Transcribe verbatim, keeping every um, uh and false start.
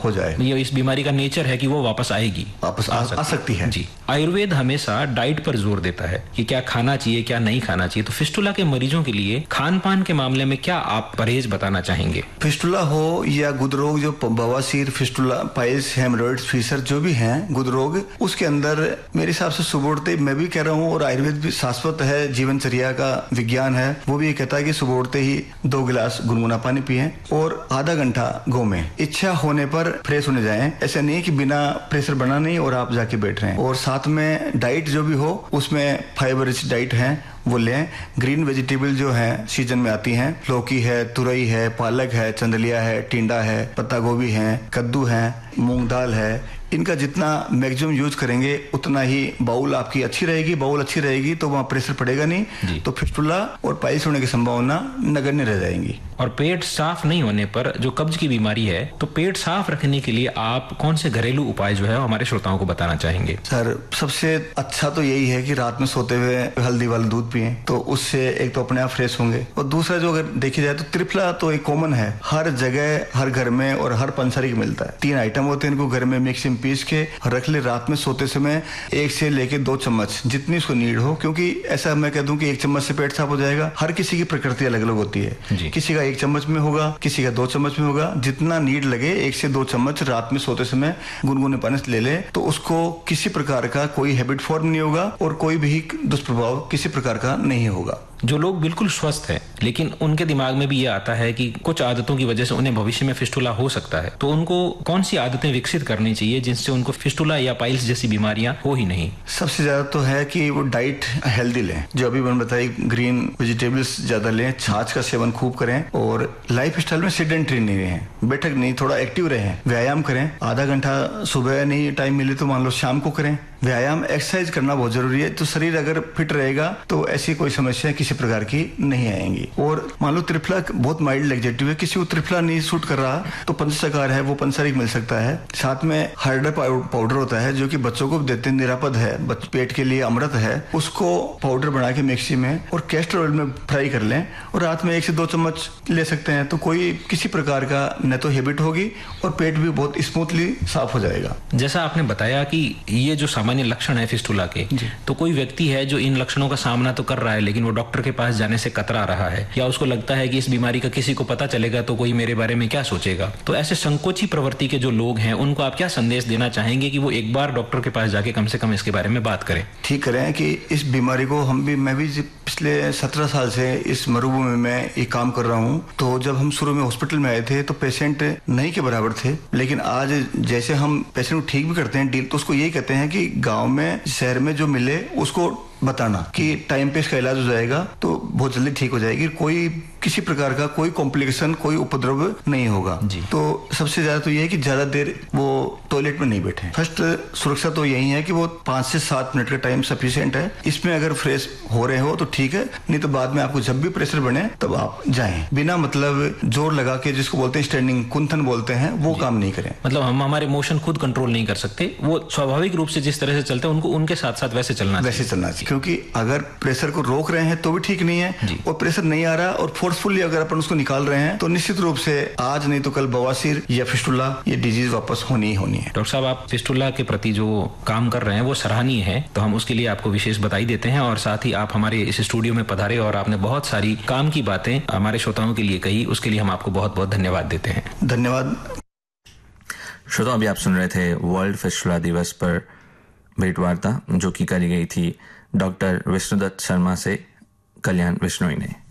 हो जाए। ये इस बीमारी का नेचर है कि वो वापस आएगी, वापस आ, आ सकती है जी। आयुर्वेद हमेशा डाइट पर जोर देता है कि क्या खाना चाहिए क्या नहीं खाना चाहिए। तो फिस्टुला के मरीजों के लिए खान पान के मामले में क्या आप परहेज बताना चाहेंगे? फिस्टुला हो या गुदरोग, जो बवासीर, फिस्टुला, पाइल्स, हेमरोइड्स, फीसर जो भी हैं गुदरोग, उसके अंदर मेरे हिसाब से सुबह उठते, मैं भी कह रहा हूँ और आयुर्वेद भी शाश्वत है, जीवनचर्या का विज्ञान है, वो भी ये कहता है कि सुबह उठते ही दो गिलास गुनगुना पानी पिए और आधा घंटा घूमें। इच्छा होने पर फ्रेश होने जाएं। ऐसा नहीं है कि बिना प्रेशर बना नहीं और आप जाके बैठ रहे हैं। और साथ में डाइट जो भी हो उसमें फाइबर रिच डाइट है वो लें। ग्रीन वेजिटेबल जो है सीजन में आती हैं, लौकी है, तुरई है, पालक है, चंदलिया है, टिंडा है, पत्ता गोभी है, कद्दू है, मूंग दाल है, इनका जितना मैक्सिमम यूज करेंगे उतना ही बाउल आपकी अच्छी रहेगी। बाउल अच्छी रहेगी तो वहाँ प्रेशर पड़ेगा नहीं, तो फिस्टुला और पाइल्स होने की संभावना नगण्य रह जाएंगी। और पेट साफ नहीं होने पर जो कब्ज की बीमारी है, तो पेट साफ रखने के लिए आप कौन से घरेलू उपाय जो है हमारे श्रोताओं को बताना चाहेंगे? सर, सबसे अच्छा तो यही है कि रात में सोते हुए हल्दी वाला दूध पिए, तो उससे एक तो अपने आप फ्रेश होंगे। और दूसरा जो अगर देखी जाए तो त्रिफला तो एक कॉमन है, हर जगह हर घर में और हर पंसारी को मिलता है। तीन आइटम होते हैं, इनको घर में मिक्सिंग पीस के रख ले। रात में सोते समय एक से लेके दो चम्मच जितनी उसको नीड हो, क्योंकि ऐसा मैं कह दूं कि एक चम्मच से पेट साफ हो जाएगा। हर किसी की प्रकृति अलग अलग होती है, किसी का एक चम्मच में होगा, किसी का दो चम्मच में होगा। जितना नीड लगे एक से दो चम्मच रात में सोते समय गुनगुने पानी से ले ले, तो उसको किसी प्रकार का कोई हैबिट फॉर्म नहीं होगा और कोई भी दुष्प्रभाव किसी प्रकार का नहीं होगा। जो लोग बिल्कुल स्वस्थ हैं लेकिन उनके दिमाग में भी ये आता है कि कुछ आदतों की वजह से उन्हें भविष्य में फिस्टुला हो सकता है, तो उनको कौन सी आदतें विकसित करनी चाहिए जिनसे उनको फिस्टुला या पाइल्स जैसी बीमारियां हो ही नहीं? सबसे ज्यादा तो है कि वो डाइट हेल्दी लें, जो अभी मैंने बताई, ग्रीन वेजिटेबल्स ज्यादा लें, छाछ का सेवन खूब करें और लाइफ स्टाइल में सेडेंटरी नहीं रहें, बैठक नहीं, थोड़ा एक्टिव रहें, व्यायाम करें। आधा घंटा सुबह नहीं टाइम मिले तो मान लो शाम को करें। व्यायाम एक्सरसाइज करना बहुत जरूरी है, तो शरीर अगर फिट रहेगा तो ऐसी कोई समस्या किसी प्रकार की नहीं आएंगी। और मान लो त्रिफला बहुत माइल्ड लेग्जेटिव है, किसी को त्रिफला नहीं सूट कर रहा तो पंचसाकार है, वो पंचसारिक मिल सकता है। साथ में हर्डा पाउडर होता है जो कि बच्चों को देते हैं, निरापद है, पेट के लिए अमृत है, उसको पाउडर बना के मिक्सी में और कैस्टर ऑयल में फ्राई कर लें और रात में एक से दो चम्मच ले सकते हैं। तो कोई किसी प्रकार का न तो हैबिट होगी और पेट भी बहुत स्मूथली साफ हो जाएगा। जैसा आपने बताया कि ये जो सामान्य लक्षण है फिस्टुला के, तो कोई व्यक्ति है जो इन लक्षणों का सामना तो कर रहा है लेकिन वो डॉक्टर के पास जाने से कतरा रहा है, या उसको लगता है कि इस बीमारी का किसी को पता चलेगा तो कोई मेरे बारे में क्या सोचेगा। तो ऐसे संकोची प्रवृत्ति के जो लोग हैं उनको आप क्या संदेश देना चाहेंगे कि वो एक बार डॉक्टर के पास जाके कम से कम इसके बारे में बात करें? ठीक करें कि इस बीमारी को हम भी, मैं भी पिछले सत्रह साल से इस मरुभूमि में ये काम कर रहा हूँ। तो जब हम शुरू में हॉस्पिटल में आए थे तो पेशेंट नहीं के बराबर थे, लेकिन आज जैसे हम पेशेंट को ठीक भी करते हैं डील, तो उसको यही कहते हैं कि गांव में शहर में जो मिले उसको बताना कि टाइम पे इसका इलाज हो जाएगा तो बहुत जल्दी ठीक हो जाएगी, कोई किसी प्रकार का कोई कॉम्प्लिकेशन, कोई उपद्रव नहीं होगा। तो सबसे ज्यादा तो ये है कि ज्यादा देर वो टॉयलेट में नहीं बैठे। फर्स्ट सुरक्षा तो यही है कि वो पांच से सात मिनट का टाइम सफिशिएंट है, इसमें अगर फ्रेश हो रहे हो तो ठीक है, नहीं तो बाद में आपको जब भी प्रेशर बने तब आप जाएं। बिना मतलब जोर लगा के, जिसको बोलते हैं स्टैंडिंग कुंथन बोलते हैं, वो काम नहीं करें। मतलब हम हमारे इमोशन खुद कंट्रोल नहीं कर सकते, वो स्वाभाविक रूप से जिस तरह से चलते हैं उनको उनके साथ साथ वैसे चलना वैसे चलना चाहिए, क्योंकि अगर प्रेशर को रोक रहे हैं तो भी ठीक नहीं है और प्रेशर नहीं आ रहा और फोर्सफुली अगर अपन उसको निकाल रहे हैं तो निश्चित रूप से आज नहीं तो कल बवासीर या फिस्टुला ये डिजीज वापस होनी ही होनी है। डॉक्टर साहब, आप फिस्टुला के प्रति जो काम कर रहे हैं वो सराहनीय है, तो हम उसके लिए आपको विशेष बधाई देते हैं और साथ ही आप हमारे इस स्टूडियो में पधारे और आपने बहुत सारी काम की बातें हमारे श्रोताओं के लिए कही, उसके लिए हम आपको बहुत बहुत धन्यवाद देते हैं। धन्यवाद। श्रोताओं, अभी आप सुन रहे थे वर्ल्ड फिस्टुला दिवस पर भेंट वार्ता जो की करी गई थी डॉक्टर विष्णुदत्त शर्मा से कल्याण विश्नोई ने।